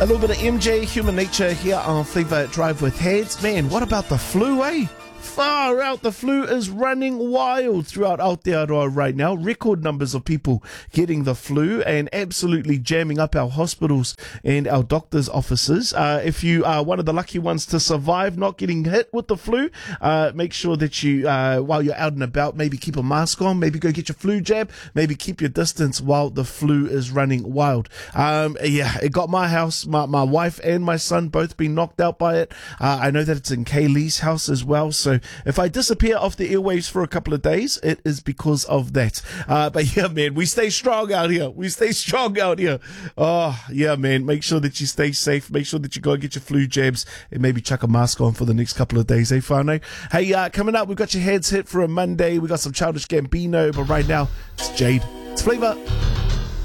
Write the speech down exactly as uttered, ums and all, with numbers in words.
A little bit of M J, Human Nature here on Flavour Drive with Heads. Man, what about the flu, eh? Far out, the flu is running wild throughout Aotearoa right now. Record numbers of people getting the flu and absolutely jamming up our hospitals and our doctors' offices. Uh, if you are one of the lucky ones to survive not getting hit with the flu, uh, make sure that you, uh, while you're out and about, maybe keep a mask on, maybe go get your flu jab, maybe keep your distance while the flu is running wild. Um, yeah, it got my house, my, my wife and my son both been knocked out by it. Uh, I know that it's in Kaylee's house as well, so if I disappear off the airwaves for a couple of days, it is because of that. Uh, but yeah, man, we stay strong out here. We stay strong out here. Oh, yeah, man. Make sure that you stay safe. Make sure that you go and get your flu jabs and maybe chuck a mask on for the next couple of days, eh, whānau? Hey, uh, coming up, we've got your heads hit for a Monday. We got some Childish Gambino, but right now, it's Jade. It's Flavour.